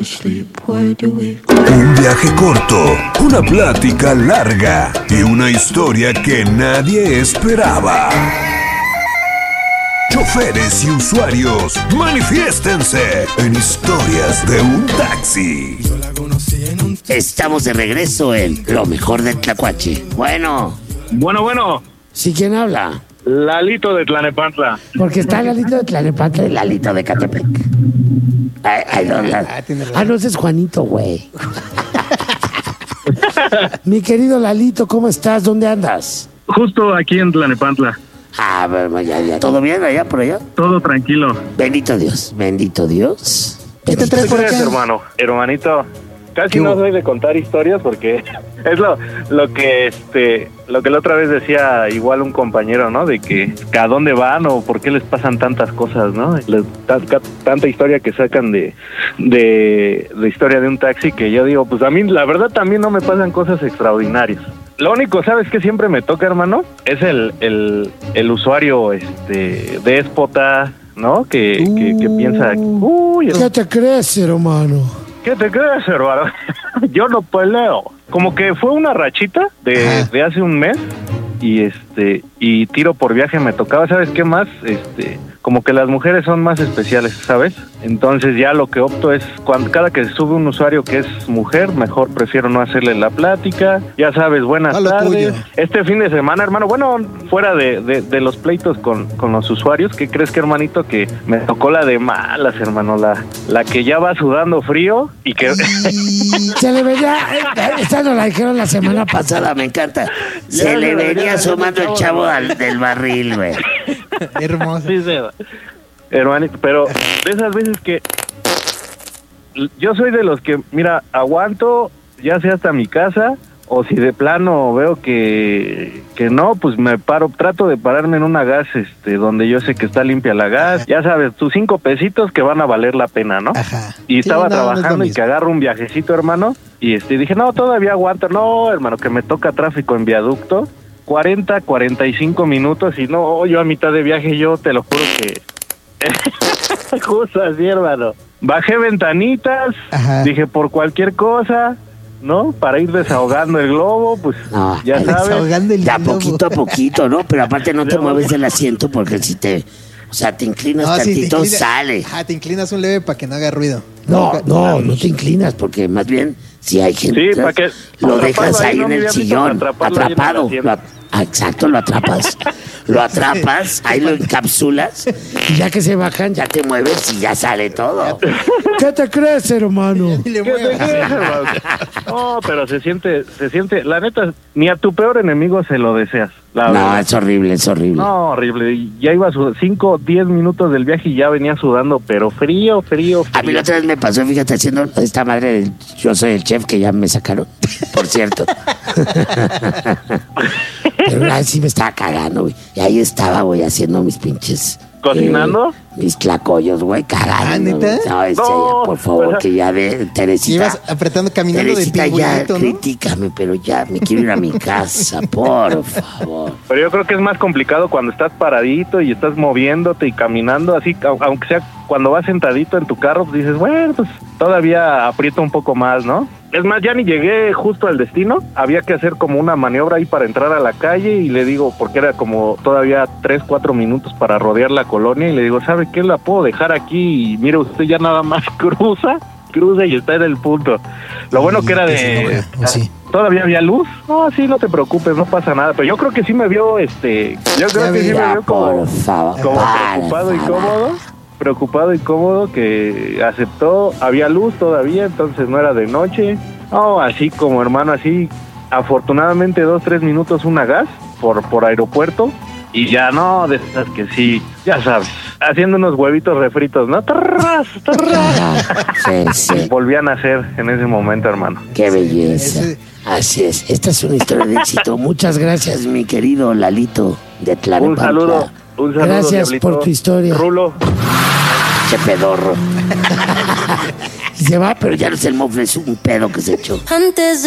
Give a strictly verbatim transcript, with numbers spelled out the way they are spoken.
Un viaje corto, una plática larga y una historia que nadie esperaba. Choferes y usuarios, manifiéstense en Historias de un Taxi. Estamos de regreso en Lo Mejor del Tlacuache. Bueno. Bueno, bueno. ¿Sí quién habla? Lalito de Tlanepantla. Porque está Lalito de Tlanepantla y Lalito de Catepec. Ay, ay, no, la... Ah, no, ese es Juanito, güey. Mi querido Lalito, ¿cómo estás? ¿Dónde andas? Justo aquí en Tlanepantla. Ah, bueno, ya, ya. ¿Todo bien allá por allá? Todo tranquilo. Bendito Dios, bendito Dios. ¿Qué te traes por acá? Hermano, hermanito, casi no soy de contar historias porque es lo, lo que este lo que la otra vez decía igual un compañero, ¿no? De que a dónde van o por qué les pasan tantas cosas, ¿no? Les, tanta, tanta historia que sacan de, de de historia de un taxi que yo digo, pues a mí la verdad también no me pasan cosas extraordinarias. Lo único, ¿sabes qué siempre me toca, hermano? Es el el, el usuario este déspota, ¿no? Que, uh, que, que piensa, uy, ¿qué te crees, hermano? ¿Qué te crees, hermano? Yo no peleo. Como que fue una rachita de, de hace un mes y este y tiro por viaje me tocaba, ¿sabes qué más? Este, como que las mujeres son más especiales, ¿sabes? Entonces ya lo que opto es cuando cada que se sube un usuario que es mujer, mejor prefiero no hacerle la plática. Ya sabes, buenas tardes. Tuyo. Este fin de semana, hermano, bueno, fuera de, de, de los pleitos con, con los usuarios, ¿qué crees que, hermanito? Que me tocó la de malas, hermano, la, la que ya va sudando frío y que... Se le venía, esta nos la dijeron la semana pasada, me encanta. Se ya le venía asomando el chavo al, del barril, güey. Hermoso. Sí, sí, hermanito, pero de esas veces que yo soy de los que, mira, aguanto ya sea hasta mi casa, o si de plano veo que que no, pues me paro, trato de pararme en una gas este donde yo sé que está limpia la gas. Ajá. Ya sabes, tus cinco pesitos que van a valer la pena, ¿no? Ajá. Y sí, estaba no, trabajando no y que agarro un viajecito, hermano, y este dije, no, todavía aguanto. No, hermano, que me toca tráfico en viaducto, cuarenta, cuarenta y cinco minutos, y no, yo a mitad de viaje, yo te lo juro que... Justo así, hermano. Bajé ventanitas, ajá, dije por cualquier cosa, ¿no? Para ir desahogando el globo, pues no, ya sabes. Desahogando el ya globo. Poquito a poquito, ¿no? Pero aparte no te mueves del asiento porque si te... O sea, te inclinas no, tantito, si te inclina, sale. Ah, te inclinas un leve para que no haga ruido. No, no, no te inclinas porque más bien si hay gente... Sí, para que... Lo dejas ahí, ahí no en el sillón, atrapado. Lo, ah, exacto, lo atrapas. Lo atrapas, ahí lo encapsulas y ya que se bajan, ya te mueves y ya sale todo. ¿Qué te crees, hermano? ¿Qué te crees, hermano? No, pero se siente, se siente, la neta, ni a tu peor enemigo se lo deseas. La no, verdad. Es horrible, es horrible. No, horrible. Ya iba a cinco, diez minutos del viaje y ya venía sudando, pero frío, frío, frío. A mí la otra vez me pasó, fíjate, haciendo esta madre del Yo Soy el Chef, que ya me sacaron, por cierto. Pero una vez sí me estaba cagando, güey. Y ahí estaba, güey, haciendo mis pinches... ¿Cocinando? Eh, mis tlacoyos, güey, cagando. ¿Ah, neta? No, este, no, ya, por favor, pues, que ya ve, Teresita. Ibas apretando, caminando Teresita, de pingüinito, ya, ¿no? Critícame, pero ya me quiero ir a mi casa, por favor. Pero yo creo que es más complicado cuando estás paradito y estás moviéndote y caminando, así, aunque sea cuando vas sentadito en tu carro, pues dices, bueno, pues todavía aprieto un poco más, ¿no? Es más, ya ni llegué justo al destino, había que hacer como una maniobra ahí para entrar a la calle y le digo, porque era como todavía tres, cuatro minutos para rodear la colonia y le digo, ¿sabe qué? La puedo dejar aquí y mire usted ya nada más cruza, cruza y está en el punto. Lo bueno que era de... Sí. ¿Todavía había luz? No, sí, no te preocupes, no pasa nada. Pero yo creo que sí me vio, este... Yo creo que sí me vio como, como preocupado y cómodo. Preocupado y cómodo, que aceptó. Había luz todavía, entonces no era de noche. No, así como hermano, así... Afortunadamente dos, tres minutos una gas por, por aeropuerto. Y ya no, de esas que sí, ya sabes, haciendo unos huevitos refritos, ¿no? ¡Tarras, tarras! Sí, sí. Volvían a hacer en ese momento, hermano. ¡Qué belleza! Así es, esta es una historia de éxito. Muchas gracias, mi querido Lalito de Tlanepantla. Un saludo, un saludo, gracias, diablito, por tu historia. Rulo. Che pedorro. Y se va, pero ya no es el mofle, es un pedo que se echó. Antes de